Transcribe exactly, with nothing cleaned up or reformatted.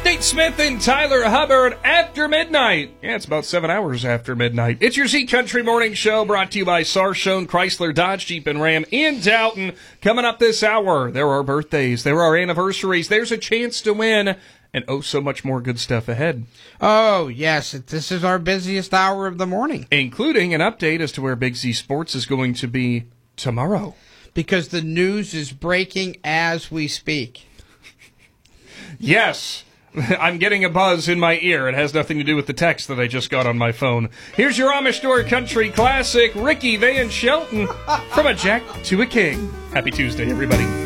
Nate Smith and Tyler Hubbard after midnight. Yeah, it's about seven hours after midnight. It's your Z Country Morning Show brought to you by Sarshone, Chrysler, Dodge, Jeep, and Ram in Dalton. Coming up this hour, there are birthdays, there are anniversaries, there's a chance to win, and oh, so much more good stuff ahead. Oh, yes, this is our busiest hour of the morning. Including an update as to where Big Z Sports is going to be tomorrow. Because the news is breaking as we speak. Yes. I'm getting a buzz in my ear. It has nothing to do with the text that I just got on my phone. Here's your Amish Door Country classic, Ricky Van Shelton, From a Jack to a King. Happy Tuesday, everybody.